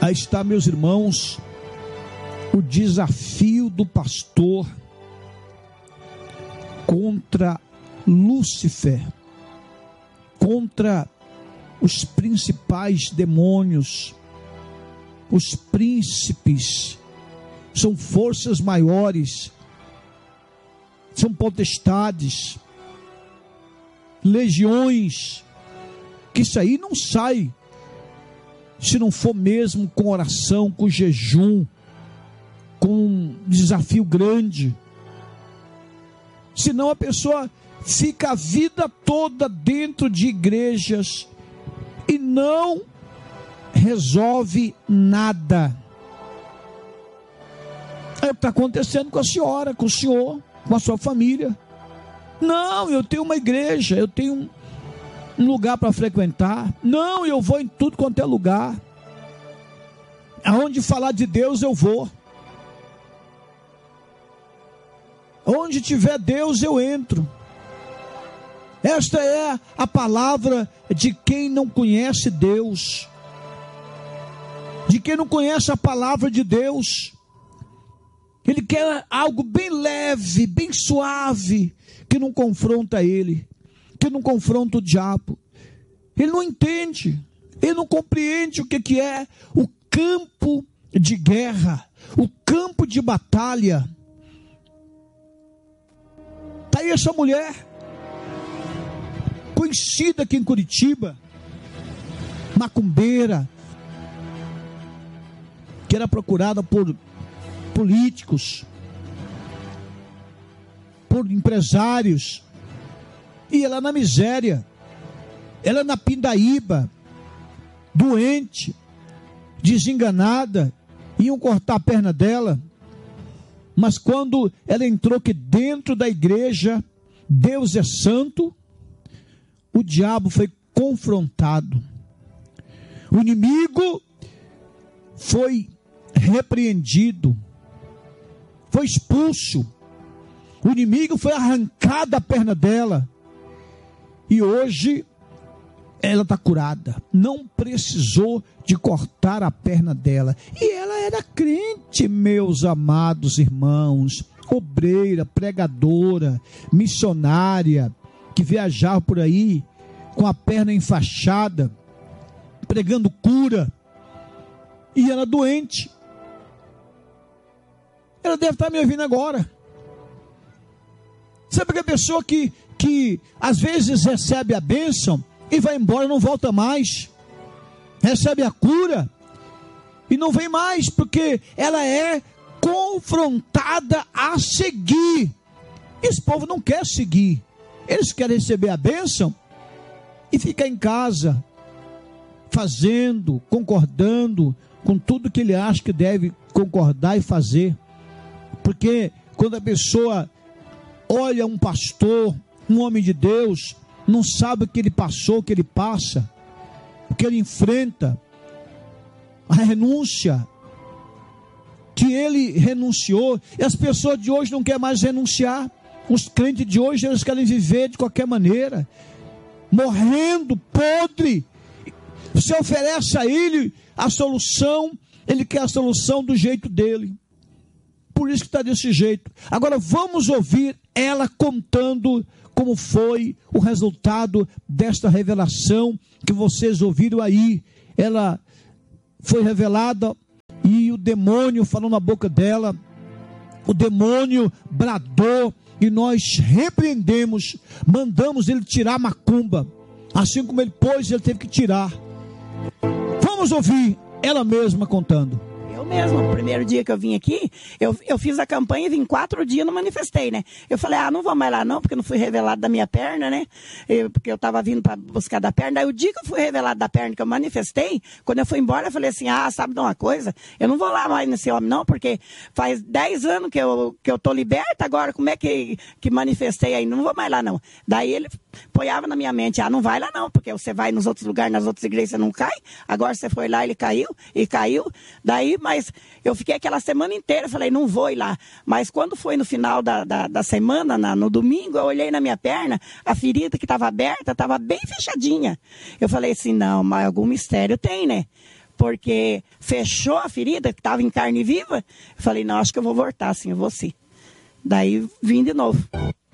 Aí está, meus irmãos, o desafio do pastor contra Lúcifer, contra os principais demônios, os príncipes, são forças maiores, são potestades, legiões, que isso aí não sai, se não for mesmo com oração, com jejum, com um desafio grande. Senão a pessoa fica a vida toda dentro de igrejas e não resolve nada. É o que está acontecendo com a senhora, com o senhor, com a sua família. Não, eu tenho uma igreja, eu tenho um lugar para frequentar. Não, eu vou em tudo quanto é lugar. Aonde falar de Deus eu vou. Onde tiver Deus eu entro. Esta é a palavra de quem não conhece Deus, de quem não conhece a palavra de Deus. Ele quer algo bem leve, bem suave, que não confronta ele, que não confronta o diabo. Ele não entende, ele não compreende o que é o campo de guerra, o campo de batalha. Está aí essa mulher, conhecida aqui em Curitiba, macumbeira, que era procurada por políticos, por empresários, e ela na miséria, ela na pindaíba, doente, desenganada, iam cortar a perna dela, mas quando ela entrou aqui dentro da igreja, Deus é santo, o diabo foi confrontado, o inimigo foi repreendido, foi expulso, o inimigo foi arrancado da perna dela, e hoje ela está curada, não precisou de cortar a perna dela, e ela era crente, meus amados irmãos, obreira, pregadora, missionária, que viajava por aí com a perna enfaixada, pregando cura, e ela doente. Ela deve estar me ouvindo agora. Sabe que a pessoa que às vezes recebe a bênção e vai embora, não volta mais, recebe a cura e não vem mais, porque ela é confrontada a seguir. Esse povo não quer seguir, eles querem receber a bênção e ficar em casa, fazendo, concordando com tudo que ele acha que deve concordar e fazer. Porque quando a pessoa olha um pastor, um homem de Deus, não sabe o que ele passou, o que ele passa, o que ele enfrenta, a renúncia que ele renunciou, e as pessoas de hoje não querem mais renunciar. Os crentes de hoje, eles querem viver de qualquer maneira, morrendo, podre. Você oferece a ele a solução, ele quer a solução do jeito dele. Por isso que está desse jeito. Agora vamos ouvir ela contando como foi o resultado desta revelação que vocês ouviram aí. Ela foi revelada e o demônio falou na boca dela, o demônio bradou e nós repreendemos, mandamos ele tirar a macumba, assim como ele pôs, ele teve que tirar. Vamos ouvir ela mesma contando. Eu mesmo, o primeiro dia que eu vim aqui, eu fiz a campanha e vim 4 dias, não manifestei, né? Eu falei, não vou mais lá não, porque não fui revelado da minha perna, né? Porque eu estava vindo para buscar da perna. Aí o dia que eu fui revelado da perna, que eu manifestei, quando eu fui embora, eu falei assim, sabe de uma coisa? Eu não vou lá mais nesse homem não, porque faz 10 anos que eu tô liberta, agora como é que manifestei aí? Não vou mais lá não. Daí ele apoiava na minha mente, não vai lá não, porque você vai nos outros lugares, nas outras igrejas você não cai, agora você foi lá, ele caiu, daí, mas eu fiquei aquela semana inteira, falei, não vou ir lá, mas quando foi no final da semana, no domingo, eu olhei na minha perna, a ferida que estava aberta, estava bem fechadinha, eu falei assim, não, mas algum mistério tem, né? porque fechou a ferida, que estava em carne viva. Eu falei, não, acho que eu vou voltar, sim, eu vou sim. Daí vim de novo.